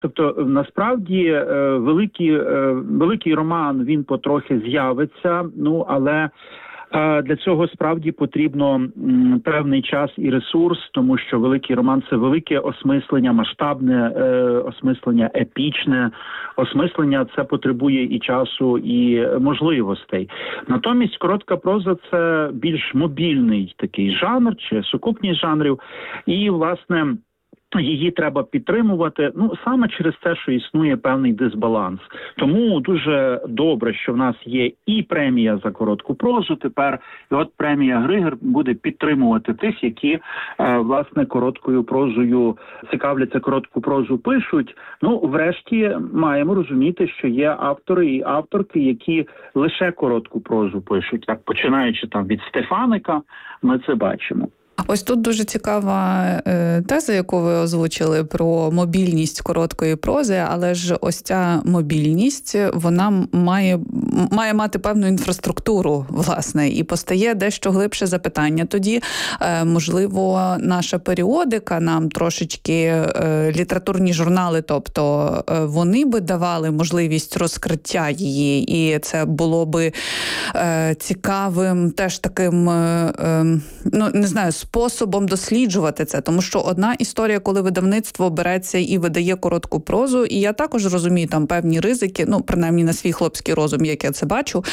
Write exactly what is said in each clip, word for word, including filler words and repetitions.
Тобто, насправді, великий, великий роман, він потрохи з'явиться, ну, але для цього справді потрібно певний час і ресурс, тому що великий роман – це велике осмислення, масштабне осмислення, епічне осмислення. Це потребує і часу, і можливостей. Натомість коротка проза – це більш мобільний такий жанр чи сукупність жанрів. І, власне, її треба підтримувати, ну, саме через те, що існує певний дисбаланс. Тому дуже добре, що в нас є і премія за коротку прозу тепер, і от премія Григор буде підтримувати тих, які, е, власне, короткою прозою цікавляться, коротку прозу пишуть. Ну, врешті, маємо розуміти, що є автори і авторки, які лише коротку прозу пишуть. Так, починаючи там від Стефаника, ми це бачимо. Ось тут дуже цікава е, теза, яку ви озвучили про мобільність короткої прози, але ж ось ця мобільність, вона має, має мати певну інфраструктуру, власне, і постає дещо глибше запитання. Тоді, е, можливо, наша періодика, нам трошечки е, літературні журнали, тобто е, вони би давали можливість розкриття її, і це було би е, цікавим теж таким, е, е, ну, не знаю, способом досліджувати це, тому що одна історія, коли видавництво береться і видає коротку прозу, і я також розумію там певні ризики, ну, принаймні на свій хлопський розум, як я це бачу.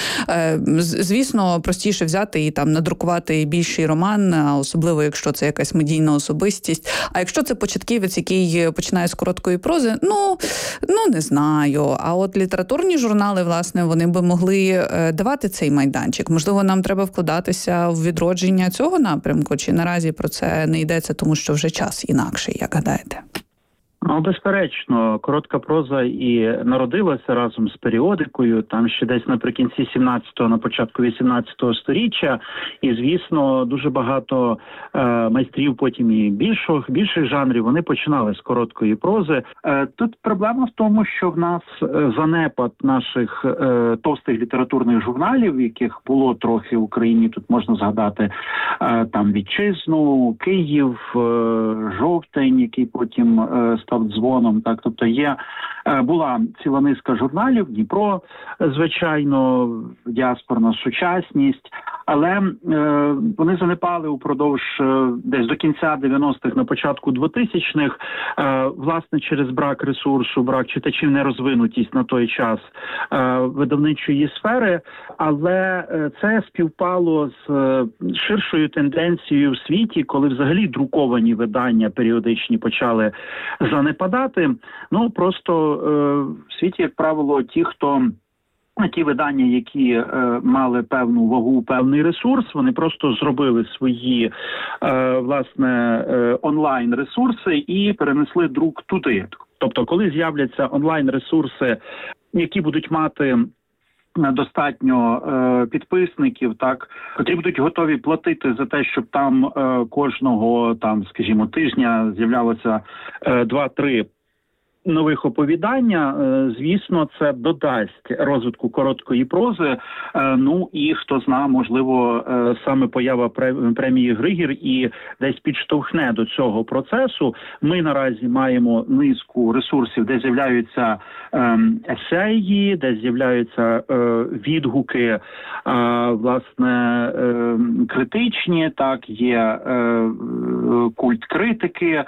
Звісно, простіше взяти і там надрукувати більший роман, особливо якщо це якась медійна особистість. А якщо це початківець, який починає з короткої прози, ну, ну не знаю. А от літературні журнали, власне, вони би могли давати цей майданчик. Можливо, нам треба вкладатися в відродження цього напрямку, чи наразі про це не йдеться, тому що вже час інакший, як гадаєте? Ну, безперечно, коротка проза і народилася разом з періодикою, там ще десь наприкінці сімнадцятого, на початку вісімнадцятого сторіччя, і, звісно, дуже багато е, майстрів потім і більших, більших жанрів, вони починали з короткої прози. Е, тут проблема в тому, що в нас занепад наших е, товстих літературних журналів, яких було трохи в Україні, тут можна згадати е, там Вітчизну, Київ, е, Жовтень, який потім е, став дзвоном, так, тобто є, була ціла низка журналів, Дніпро, звичайно, Діаспорна сучасність, але е, вони занепали упродовж е, десь до кінця дев'яностих, на початку двотисячних, е, власне, через брак ресурсу, брак читачів, нерозвинутість на той час е, видавничої сфери, але е, це співпало з е, ширшою тенденцією в світі, коли взагалі друковані видання періодичні почали занепадати. Ну, просто е, в світі, як правило, ті, хто ті видання, які е, мали певну вагу, певний ресурс, вони просто зробили свої, е, власне, е, онлайн-ресурси і перенесли друк туди. Тобто, коли з'являться онлайн-ресурси, які будуть мати достатньо е, підписників, так, котрі будуть готові платити за те, щоб там е, кожного, там, скажімо, тижня з'являлося е, два-три нових оповідання, звісно, це додасть розвитку короткої прози. Ну і, хто зна, можливо, саме поява премії Григір і десь підштовхне до цього процесу. Ми наразі маємо низку ресурсів, де з'являються есеї, де з'являються відгуки, власне, критичні, так, є культ критики,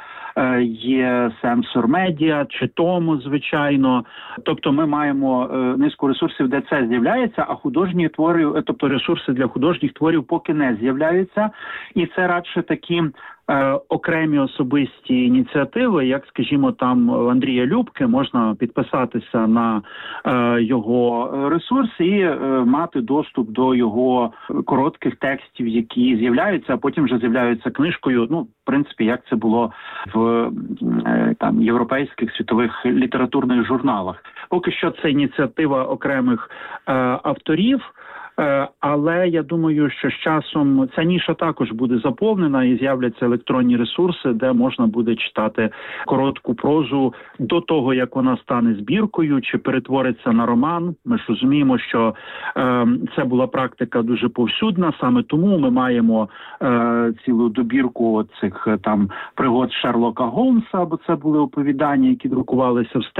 є сенсор медіа, чи тому, звичайно. Тобто ми маємо е, низку ресурсів, де це з'являється, а художні твори, тобто ресурси для художніх творів поки не з'являються. І це радше такі е, окремі особисті ініціативи, як, скажімо, там Андрія Любки, можна підписатися на е, його ресурс і е, мати доступ до його коротких текстів, які з'являються, а потім вже з'являються книжкою. Ну, в принципі, як це було в е, там європейських світових літературних журналах. Поки що це ініціатива окремих е, авторів. Але я думаю, що з часом ця ніша також буде заповнена і з'являться електронні ресурси, де можна буде читати коротку прозу до того, як вона стане збіркою чи перетвориться на роман. Ми ж розуміємо, що е, це була практика дуже повсюдна, саме тому ми маємо е, цілу добірку цих там пригод Шерлока Голмса, бо це були оповідання, які друкувалися в